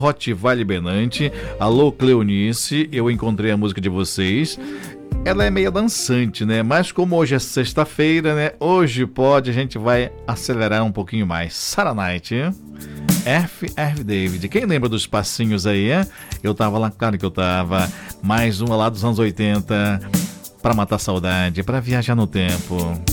Hot Vale Benante. Alô, Cleonice, eu encontrei a música de vocês. Ela é meio dançante, né? Mas como hoje é sexta-feira, né? Hoje pode, a gente vai acelerar um pouquinho mais. Sarah Knight, F.R. David. Quem lembra dos passinhos aí, Eu tava lá, claro que eu tava. Mais uma lá dos anos 80. Pra matar saudade, pra viajar no tempo.